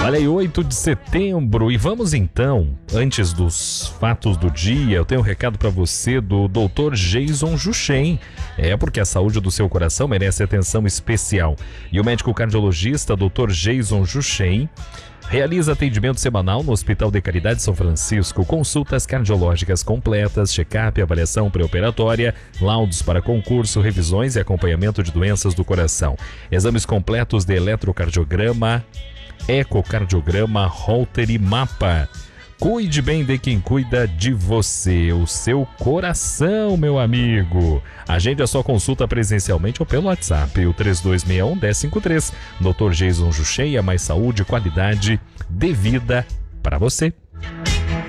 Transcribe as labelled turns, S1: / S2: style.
S1: Olha aí, 8 de setembro, e vamos então, antes dos fatos do dia, eu tenho um recado para você do Dr. Jason Juchen. Porque a saúde do seu coração merece atenção especial. E o médico cardiologista Dr. Jason Juchen realiza atendimento semanal no Hospital de Caridade São Francisco, consultas cardiológicas completas, check-up, avaliação pré-operatória, laudos para concurso, revisões e acompanhamento de doenças do coração. Exames completos de eletrocardiograma, ecocardiograma, Holter e mapa. Cuide bem de quem cuida de você, o seu coração, meu amigo. Agende a sua consulta presencialmente ou pelo WhatsApp, o 3261-1053. Dr. Jason Juchen, mais saúde e qualidade de vida para você.